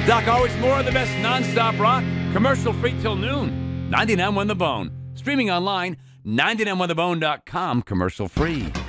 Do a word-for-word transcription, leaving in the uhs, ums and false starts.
Doc, always more of the best non-stop rock, commercial free till noon. ninety-nine When the Bone. Streaming online, ninety-nine when the bone dot com, commercial free.